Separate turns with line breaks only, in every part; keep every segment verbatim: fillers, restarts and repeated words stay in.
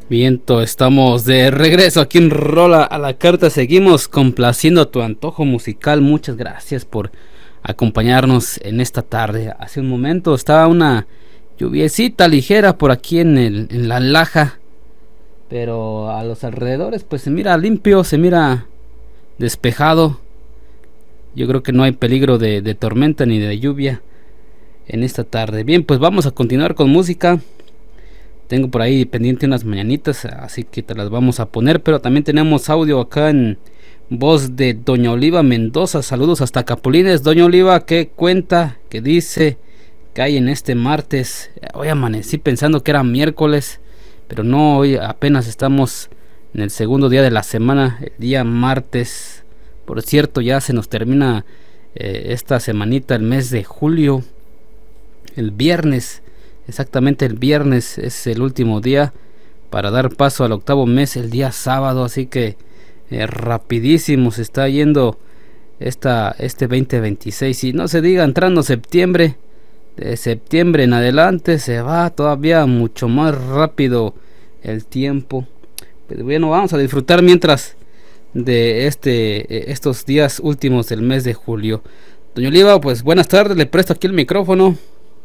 Viento, estamos de regreso aquí en Rola a la Carta. Seguimos complaciendo tu antojo musical. Muchas gracias por acompañarnos en esta tarde. Hace un momento estaba una lluviecita ligera por aquí en, el, en la Laja, pero a los alrededores pues se mira limpio, se mira despejado. Yo creo que no hay peligro de, de tormenta ni de lluvia en esta tarde. Bien, pues vamos a continuar con música. Tengo por ahí pendiente unas mañanitas, así que te las vamos a poner. Pero también tenemos audio acá en voz de Doña Oliva Mendoza. Saludos hasta Capulines. Doña Oliva, ¿qué cuenta? ¿Qué dice? ¿Qué hay en este martes? Hoy amanecí pensando que era miércoles, pero no, hoy apenas estamos en el segundo día de la semana, el día martes. Por cierto, ya se nos termina eh, esta semanita, el mes de julio. El viernes, exactamente el viernes es el último día para dar paso al octavo mes, el día sábado. Así que eh, rapidísimo se está yendo esta, este veinte veintiséis. Y no se diga entrando septiembre, de septiembre en adelante se va todavía mucho más rápido el tiempo. Pero bueno, vamos a disfrutar mientras de este estos días últimos del mes de julio. Doña Oliva, pues buenas tardes, le presto aquí el micrófono.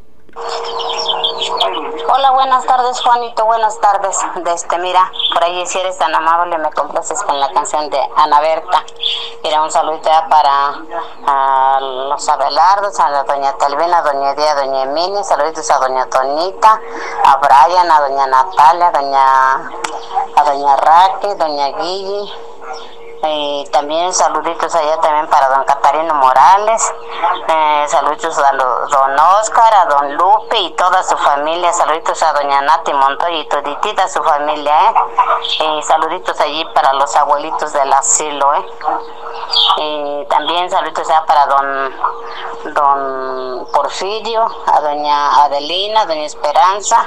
Hola, buenas tardes, Juanito, buenas tardes. De este, mira, por ahí si eres tan amable me complaces con la canción de Ana Berta. Mira, un saludito ya para a los Abelardos, a la doña Telvina, a doña Edía, a doña Emilia, saluditos a doña Tonita, a Brian, a doña Natalia, a doña, a doña Raque, doña Guille. Y también saluditos allá también para don Catarino Morales, eh, saluditos a lo, don Oscar, a don Lupe y toda su familia, saluditos a doña Nati Montoya y toditita su familia, eh, y saluditos allí para los abuelitos del asilo, eh, y también saluditos allá para don don Porfirio, a doña Adelina, doña Esperanza,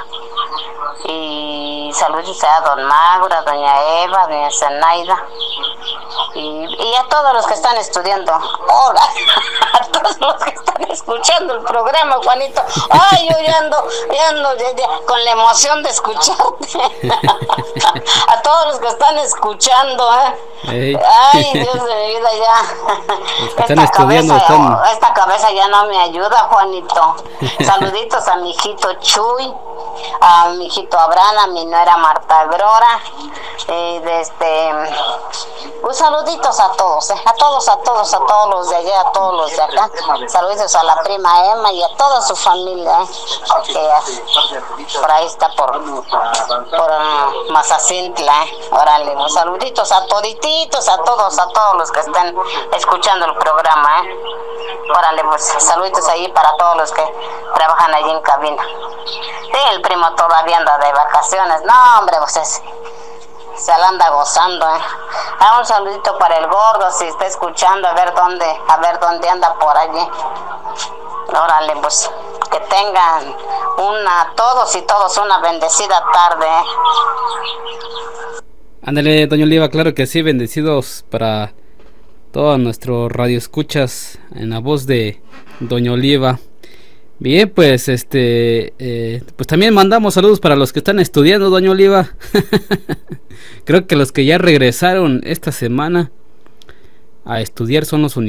y saludos a don Mauro, a doña Eva, a doña Zenaida, y, y a todos los que están estudiando ahora, a todos los que están escuchando el programa, Juanito. Ay, yo ya ando, ya ando ya, ya, con la emoción de escucharte. A todos los que están escuchando, ¿eh? Hey. Ay, Dios de mi vida, ya. Esta cabeza, están... esta cabeza ya no me ayuda, Juanito. Saluditos a mi hijito Chuy, a mi hijito Abraham, a mi nuera Marta Aurora, y desde pues saluditos a todos, eh, a todos, a todos, a todos los de allá, a todos los de acá. Saluditos a la prima Emma y a toda su familia, eh, que uh, por ahí está por, por uh, Mazacintla, eh. Órale, pues, saluditos a todititos, a todos, a todos los que están escuchando el programa, eh. Órale, pues saluditos allí para todos los que trabajan allí en cabina. Sí, el primo todavía anda de vacaciones. No, hombre, pues es, se la anda gozando, eh. Ah, un saludito para el gordo, si está escuchando, a ver dónde, a ver dónde anda por allí. Órale, pues que tengan una, todos y todos una bendecida tarde, eh.
Ándale, doña Oliva, claro que sí, bendecidos para todos nuestros radioescuchas en la voz de doña Oliva. Bien, pues este eh, pues también mandamos saludos para los que están estudiando, doña Oliva. Creo que los que ya regresaron esta semana a estudiar son los universitarios.